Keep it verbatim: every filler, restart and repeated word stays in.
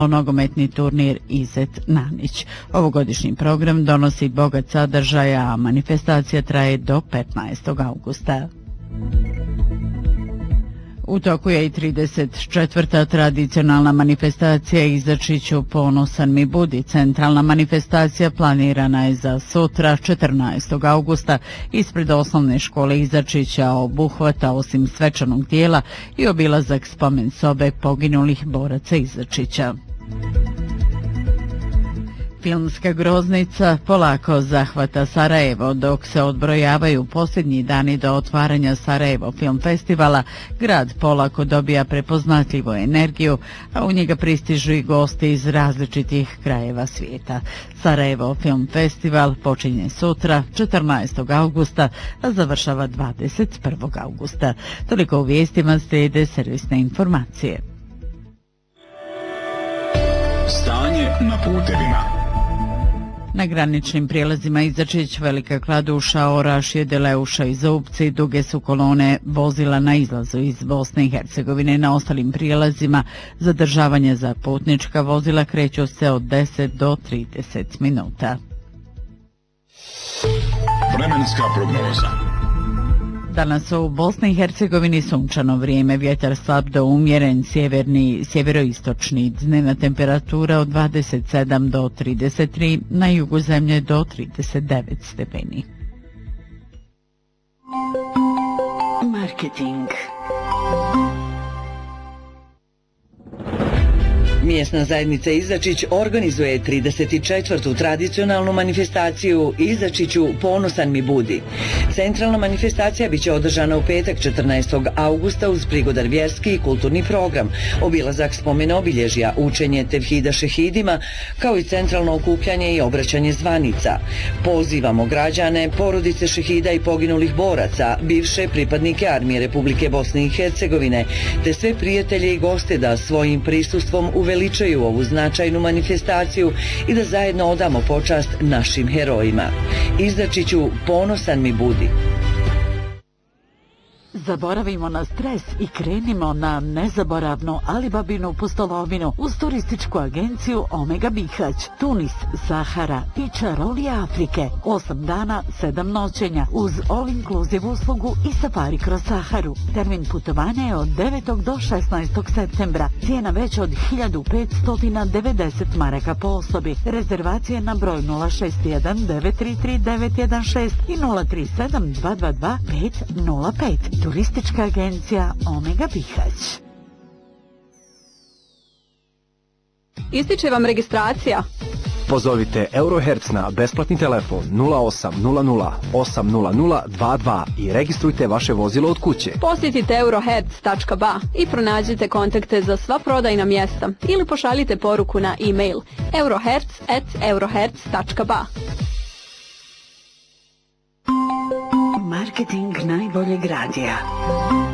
nogometni turnir Izet Nanić. Ovogodišnji program donosi bogat sadržaja, a manifestacija traje do petnaestog augusta. U toku je i trideset četvrta tradicionalna manifestacija Izačiću Ponosan mi budi. Centralna manifestacija planirana je za sutra, četrnaestog augusta, ispred osnovne škole Izačića. Obuhvata osim svečanog dijela i obilazak spomen sobe poginulih boraca Izačića. Filmska groznica polako zahvata Sarajevo. Dok se odbrojavaju posljednji dani do otvaranja Sarajevo Film Festivala, grad polako dobija prepoznatljivu energiju, a u njega pristižu i gosti iz različitih krajeva svijeta. Sarajevo Film Festival počinje sutra, četrnaestog augusta, a završava dvadeset prvog augusta. Toliko u vijestima, slijede servisne informacije. Stanje na putevima. Na graničnim prijelazima Izačić, Velika Kladuša, Orašje, Deleuša i Zubci duge su kolone vozila na izlazu iz Bosne i Hercegovine. Na ostalim prijelazima zadržavanje za putnička vozila kreću se od deset do trideset minuta. Vremenska prognoza. Danas u Bosni i Hercegovini sunčano vrijeme, vjetar slab do umjeren, sjeverni, sjeveroistočni, dnevna temperatura od dvadeset sedam do trideset tri, na jugu zemlje do trideset devet stepeni. Marketing. Mjesna zajednica Izačić organizuje trideset četvrtu tradicionalnu manifestaciju Izačiću Ponosan mi budi. Centralna manifestacija biće održana u petak četrnaestog augusta uz prigodan vjerski i kulturni program, obilazak spomen obilježja, učenje tevhida šehidima, kao i centralno okupljanje i obraćanje zvanica. Pozivamo građane, porodice šehida i poginulih boraca, bivše pripadnike Armije Republike Bosne i Hercegovine, te sve prijatelje i goste da svojim prisustvom uveličaju ovu značajnu manifestaciju i da zajedno odamo počast našim herojima. Izačiću Ponosan mi budi. Zaboravimo na stres i krenimo na nezaboravnu Alibabinu pustolovinu uz turističku agenciju Omega Bihać, Tunis, Sahara i čarolije Afrike. Osam dana, sedam noćenja uz all-inclusive uslugu i safari kroz Saharu. Termin putovanja je od devetog do šesnaestog septembra. Cijena veća od hiljadu petsto devedeset maraka po osobi. Rezervacije na broj nula šest jedan devet tri tri devet jedan šest i nula tri sedam dva dva dva pet nula pet. Turistička agencija Omega Bihać. Ističe vam registracija. Pozovite Eurohertz na besplatni telefon nula osam nula nula osam nula nula dva dva i registrujte vaše vozilo od kuće. Posjetite eurohertz tačka ba i pronađite kontakte za sva prodajna mjesta ili pošaljite poruku na e-mail eurohertz at eurohertz tačka ba. Marketing najboljeg radija.